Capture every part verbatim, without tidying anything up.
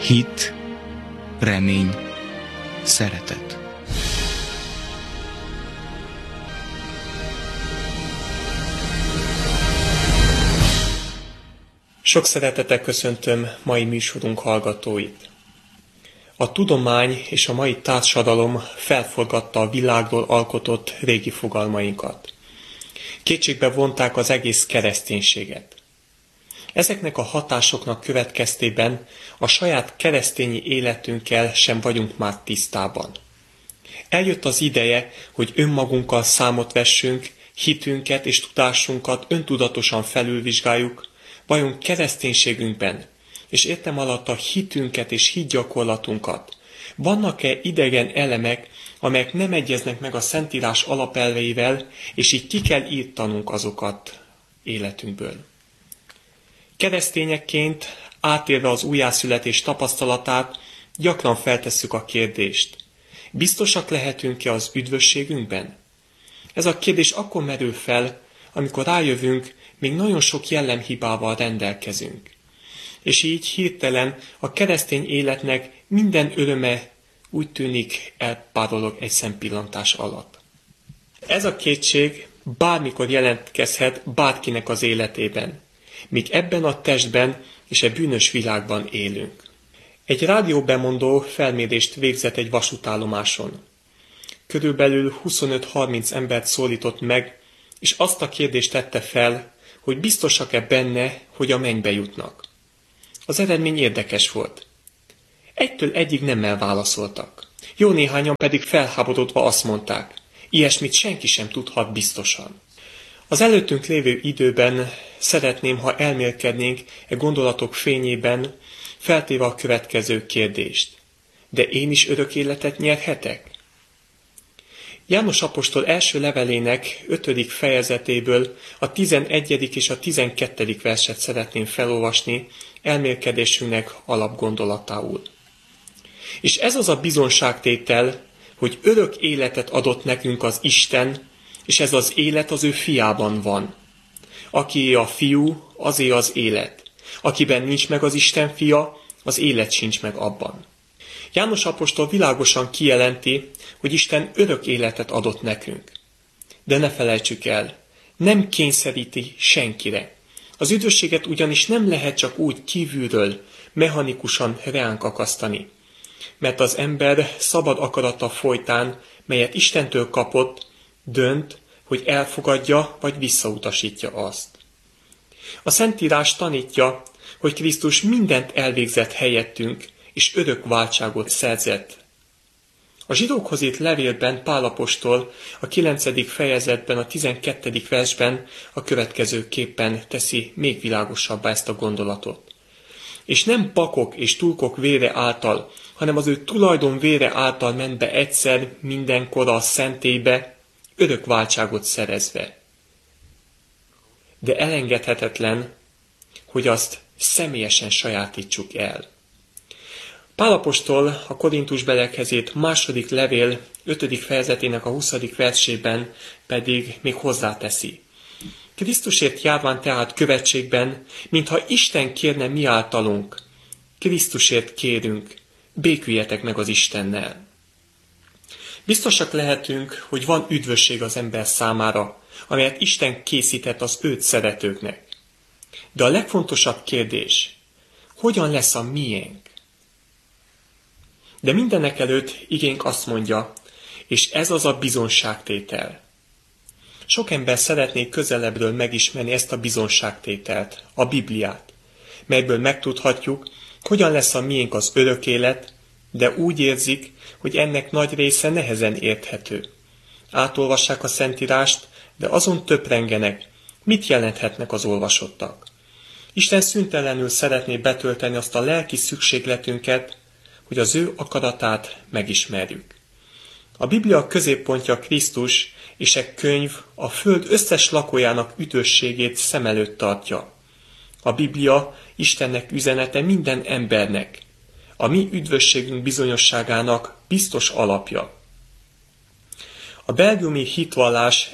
hit, remény, szeretet. Sok szeretettel köszöntöm mai műsorunk hallgatóit. A tudomány és a mai társadalom felforgatta a világról alkotott régi fogalmainkat. Kétségbe vonták az egész kereszténységet. Ezeknek a hatásoknak következtében a saját keresztényi életünkkel sem vagyunk már tisztában. Eljött az ideje, hogy önmagunkkal számot vessünk, hitünket és tudásunkat öntudatosan felülvizsgáljuk, vajon kereszténységünkben, és értem alatt a hitünket és hitgyakorlatunkat, vannak-e idegen elemek, amelyek nem egyeznek meg a Szentírás alapelveivel, és így ki kell írtanunk azokat életünkből. Keresztényekként, átélve az újjászületés tapasztalatát, gyakran feltesszük a kérdést: biztosak lehetünk-e az üdvösségünkben? Ez a kérdés akkor merül fel, amikor rájövünk, még nagyon sok jellemhibával rendelkezünk. És így hirtelen a keresztény életnek minden öröme úgy tűnik elpárolog egy szempillantás alatt. Ez a kétség bármikor jelentkezhet bárkinek az életében, míg ebben a testben és a bűnös világban élünk. Egy rádióbemondó felmérést végzett egy vasútállomáson. Körülbelül huszonöt-harminc embert szólított meg, és azt a kérdést tette fel, hogy biztosak-e benne, hogy a mennybe jutnak. Az eredmény érdekes volt. Egytől egyig nemmel válaszoltak. Jó néhányan pedig felháborodva azt mondták: ilyesmit senki sem tudhat biztosan. Az előttünk lévő időben szeretném, ha elmélkednénk e gondolatok fényében, feltéve a következő kérdést: de én is örök életet nyerhetek? János apostol első levelének ötödik fejezetéből a tizenegyedik és a tizenkettedik verset szeretném felolvasni elmélkedésünknek alapgondolatául. És ez az a bizonságtétel, hogy örök életet adott nekünk az Isten, és ez az élet az ő fiában van. Akié a fiú, azé az élet. Akiben nincs meg az Isten fia, az élet sincs meg abban. János apostol világosan kijelenti, hogy Isten örök életet adott nekünk. De ne felejtsük el, nem kényszeríti senkire. Az üdvösséget ugyanis nem lehet csak úgy kívülről, mechanikusan ránk akasztani. Mert az ember szabad akarata folytán, melyet Istentől kapott, dönt, hogy elfogadja vagy visszautasítja azt. A Szentírás tanítja, hogy Krisztus mindent elvégzett helyettünk, és örök váltságot szerzett. A zsidókhoz írt levélben Pál apostol a kilencedik fejezetben, a tizenkettedik versben a következőképpen teszi még világosabbá ezt a gondolatot. És nem pakok és tulkok vére által, hanem az ő tulajdon vére által ment be egyszer mindenkor a szentélybe, örök váltságot szerezve. De elengedhetetlen, hogy azt személyesen sajátítsuk el. Pál apostol a Korintusbeliekhez írt második levél ötödik fejezetének a huszadik versében pedig még hozzáteszi: Krisztusért járván tehát követségben, mintha Isten kérne mi általunk, Krisztusért kérünk, béküljetek meg az Istennel. Biztosak lehetünk, hogy van üdvösség az ember számára, amelyet Isten készített az őt szeretőknek. De a legfontosabb kérdés: hogyan lesz a miénk? De mindenek előtt igénk azt mondja, és ez az a bizonságtétel. Sok ember szeretné közelebbről megismerni ezt a bizonságtételt, a Bibliát, melyből megtudhatjuk, hogyan lesz a miénk az örök élet, de úgy érzik, hogy ennek nagy része nehezen érthető. Átolvassák a Szentírást, de azon töprengenek, mit jelenthetnek az olvasottak. Isten szüntelenül szeretné betölteni azt a lelki szükségletünket, hogy az ő akaratát megismerjük. A Biblia középpontja Krisztus, és e könyv a föld összes lakójának üdvösségét szem előtt tartja. A Biblia Istennek üzenete minden embernek, a mi üdvösségünk bizonyosságának biztos alapja. A belgiumi hitvallás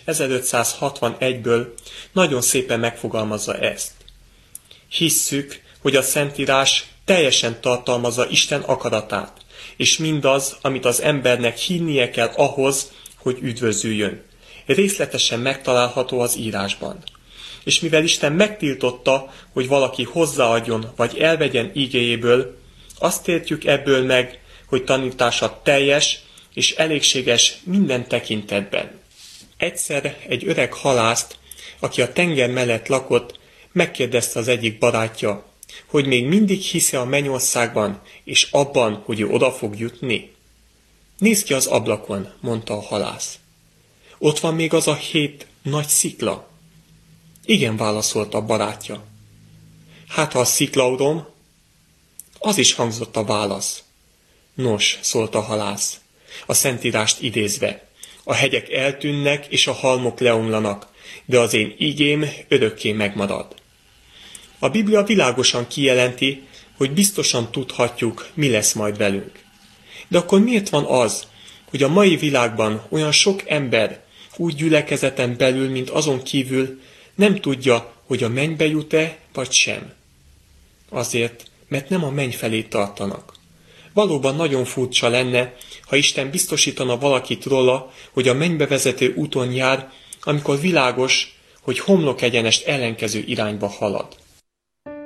ezerötszázhatvanegyből nagyon szépen megfogalmazza ezt. Hisszük, hogy a Szentírás teljesen tartalmazza Isten akaratát, és mindaz, amit az embernek hinnie kell ahhoz, hogy üdvözüljön. Részletesen megtalálható az írásban. És mivel Isten megtiltotta, hogy valaki hozzáadjon vagy elvegyen igéjéből, azt értjük ebből meg, hogy tanítása teljes és elégséges minden tekintetben. Egyszer egy öreg halászt, aki a tenger mellett lakott, megkérdezte az egyik barátja, hogy még mindig hisze a mennyországban, és abban, hogy ő oda fog jutni. Nézd ki az ablakon, mondta a halász. Ott van még az a hét nagy szikla. Igen, válaszolta a barátja. Hát, ha a szikla, uram? Az is hangzott a válasz. Nos, szólt a halász, a Szentírást idézve. A hegyek eltűnnek, és a halmok leomlanak, de az én igém örökké megmarad. A Biblia világosan kijelenti, hogy biztosan tudhatjuk, mi lesz majd velünk. De akkor miért van az, hogy a mai világban olyan sok ember úgy gyülekezeten belül, mint azon kívül nem tudja, hogy a mennybe jut-e, vagy sem? Azért, mert nem a menny felé tartanak. Valóban nagyon furcsa lenne, ha Isten biztosítana valakit róla, hogy a mennybe vezető úton jár, amikor világos, hogy homlok egyenest ellenkező irányba halad.